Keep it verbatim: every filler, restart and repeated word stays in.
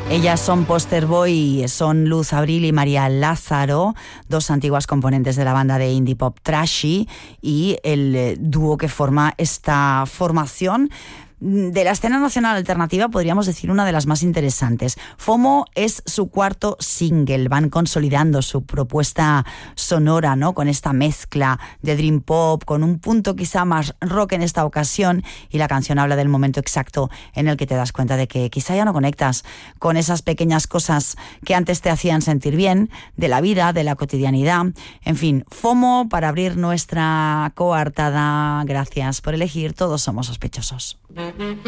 Ellas son Poster Boy, son Luz Abril y María Lázaro, dos antiguas componentes de la banda de indie pop Trashy, y el dúo que forma esta formación de la escena nacional alternativa, podríamos decir una de las más interesantes. FOMO es su cuarto single, van consolidando su propuesta sonora, ¿no? Con esta mezcla de dream pop, con un punto quizá más rock en esta ocasión, y la canción habla del momento exacto en el que te das cuenta de que quizá ya no conectas con esas pequeñas cosas que antes te hacían sentir bien, de la vida, de la cotidianidad. En fin, FOMO para abrir nuestra coartada. Gracias por elegir Todos Somos Sospechosos.